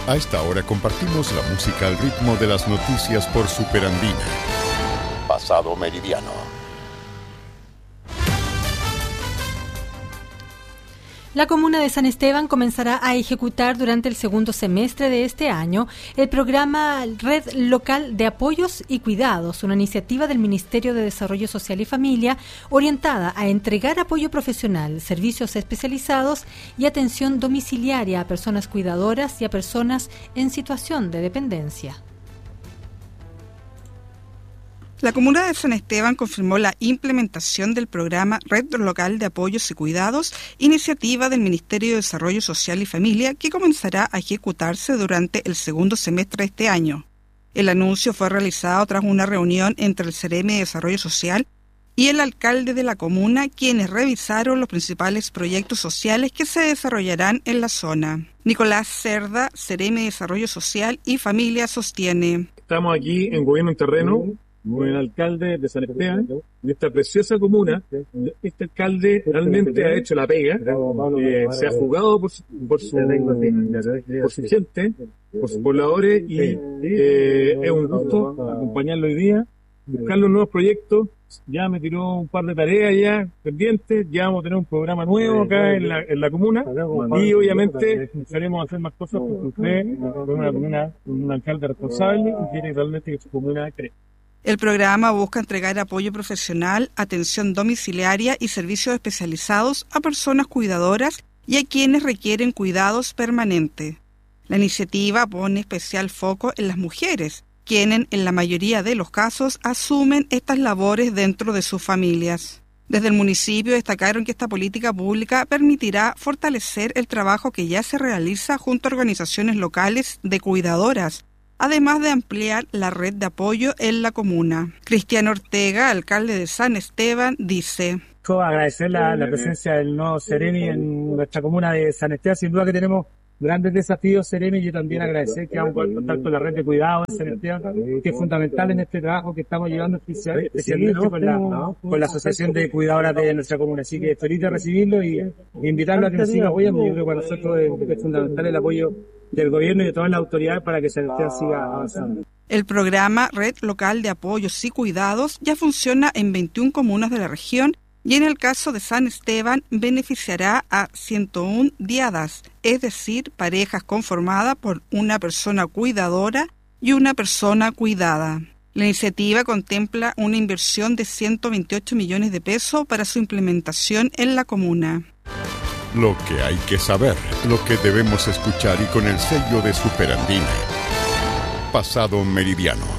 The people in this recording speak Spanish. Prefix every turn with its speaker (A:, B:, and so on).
A: A esta hora compartimos la música al ritmo de las noticias por Superandina. Pasado Meridiano.
B: La comuna de San Esteban comenzará a ejecutar durante el segundo semestre de este año el programa Red Local de Apoyos y Cuidados, una iniciativa del Ministerio de Desarrollo Social y Familia orientada a entregar apoyo profesional, servicios especializados y atención domiciliaria a personas cuidadoras y a personas en situación de dependencia.
C: La comuna de San Esteban confirmó la implementación del programa Red Local de Apoyos y Cuidados, iniciativa del Ministerio de Desarrollo Social y Familia, que comenzará a ejecutarse durante el segundo semestre de este año. El anuncio fue realizado tras una reunión entre el Ceremi de Desarrollo Social y el alcalde de la comuna, quienes revisaron los principales proyectos sociales que se desarrollarán en la zona. Nicolás Cerda, Ceremi de Desarrollo Social y Familia, sostiene:
D: Estamos aquí en Gobierno en Terreno con el alcalde de San Esteban, de esta preciosa comuna. Este alcalde realmente ha hecho la pega, se ha jugado por su gente, por sus pobladores, y es un gusto acompañarlo hoy día, buscar los nuevos proyectos. Ya me tiró un par de tareas ya pendientes, ya vamos a tener un programa nuevo acá en la comuna, y obviamente queremos hacer más cosas porque usted es una comuna, un alcalde responsable y quiere realmente que su comuna crezca.
C: El programa busca entregar apoyo profesional, atención domiciliaria y servicios especializados a personas cuidadoras y a quienes requieren cuidados permanentes. La iniciativa pone especial foco en las mujeres, quienes en la mayoría de los casos asumen estas labores dentro de sus familias. Desde el municipio destacaron que esta política pública permitirá fortalecer el trabajo que ya se realiza junto a organizaciones locales de cuidadoras, además de ampliar la red de apoyo en la comuna. Cristiano Ortega, alcalde de San Estéban, dice:
E: agradecer la presencia del nuevo Ceremi en nuestra comuna de San Esteban. Sin duda que tenemos grandes desafíos, Ceremi, y yo también agradecer que vamos a poder contar con la red de cuidado en San Esteban, que es fundamental en este trabajo que estamos llevando especialmente con la Asociación de Cuidadoras de nuestra comuna. Así que feliz de recibirlo y invitarlo a que nos siga apoyando. Yo creo que para nosotros es fundamental el apoyo del gobierno y de todas las autoridades para que San Esteban siga avanzando.
C: El programa Red Local de Apoyos y Cuidados ya funciona en 21 comunas de la región y en el caso de San Esteban beneficiará a 101 diadas, es decir, parejas conformadas por una persona cuidadora y una persona cuidada. La iniciativa contempla una inversión de 128 millones de pesos para su implementación en la comuna.
A: Lo que hay que saber, lo que debemos escuchar y con el sello de Superandina. Pasado Meridiano.